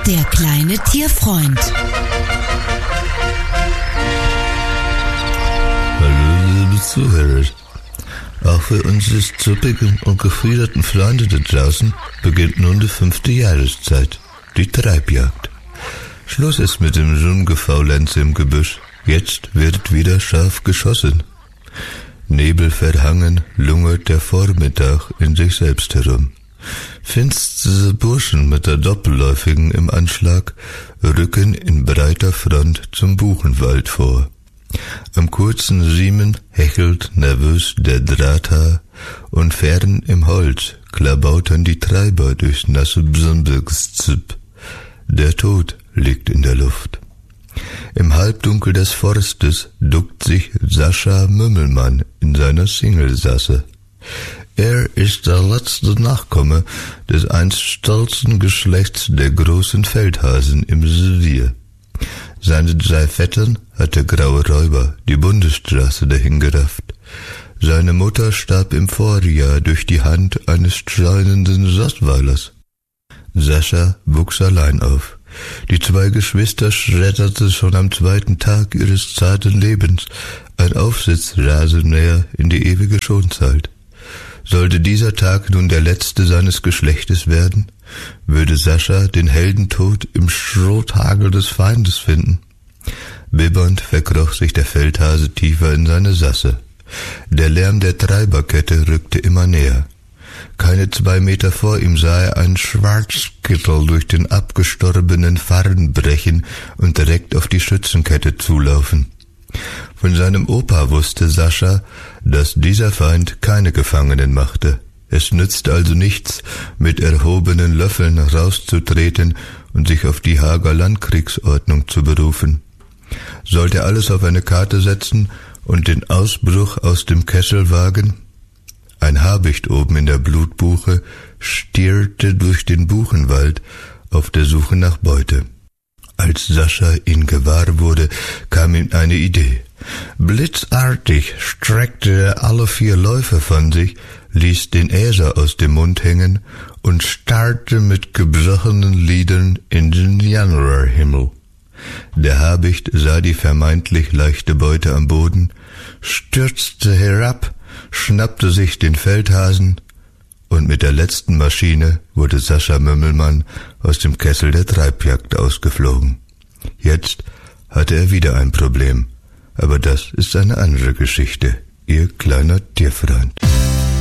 Der kleine Tierfreund. Hallo, liebe Zuhörer. Auch für unsere zuppigen und gefiederten Freunde da draußen beginnt nun die 5. Jahreszeit, die Treibjagd. Schluss ist mit dem Rumgefaulenze im Gebüsch. Jetzt wird wieder scharf geschossen. Nebelverhangen lungert der Vormittag in sich selbst herum. Finstere Burschen mit der Doppelläufigen im Anschlag rücken in breiter Front zum Buchenwald vor. Am kurzen Riemen hechelt nervös der Drahthaar und fern im Holz klabautern die Treiber durchs nasse Bsambirgszipp. Der Tod liegt in der Luft. Im Halbdunkel des Forstes duckt sich Sascha Mümmelmann in seiner Singelsasse. Er ist der letzte Nachkomme des einst stolzen Geschlechts der großen Feldhasen im Revier. Seine 3 Vettern hat der graue Räuber die Bundesstraße dahingerafft. Seine Mutter starb im Vorjahr durch die Hand eines streunenden Rottweilers. Sascha wuchs allein auf. Die 2 Geschwister schredderte schon am 2. Tag ihres zarten Lebens ein Aufsitzrasenmäher in die ewige Schonzeit. Sollte dieser Tag nun der letzte seines Geschlechtes werden, würde Sascha den Heldentod im Schrothagel des Feindes finden. Bibbernd verkroch sich der Feldhase tiefer in seine Sasse. Der Lärm der Treiberkette rückte immer näher. Keine 2 Meter vor ihm sah er einen Schwarzkittel durch den abgestorbenen Farn brechen und direkt auf die Schützenkette zulaufen. Von seinem Opa wusste Sascha, dass dieser Feind keine Gefangenen machte. Es nützt also nichts, mit erhobenen Löffeln rauszutreten und sich auf die Haager Landkriegsordnung zu berufen. Sollte alles auf eine Karte setzen und den Ausbruch aus dem Kessel wagen? Ein Habicht oben in der Blutbuche stierte durch den Buchenwald auf der Suche nach Beute. Als Sascha ihn gewahr wurde, kam ihm eine Idee. Blitzartig streckte er alle 4 Läufe von sich, ließ den Äser aus dem Mund hängen und starrte mit gebrochenen Lidern in den Januarhimmel. Der Habicht sah die vermeintlich leichte Beute am Boden, stürzte herab, schnappte sich den Feldhasen und mit der letzten Maschine wurde Sascha Mümmelmann aus dem Kessel der Treibjagd ausgeflogen. Jetzt hatte er wieder ein Problem, aber das ist eine andere Geschichte. Ihr kleiner Tierfreund.